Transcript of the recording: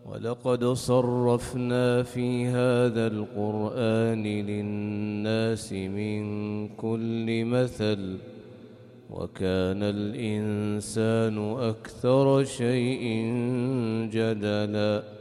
ولقد صرفنا في هذا القرآن للناس من كل مثل وكان الإنسان أكثر شيء جدلا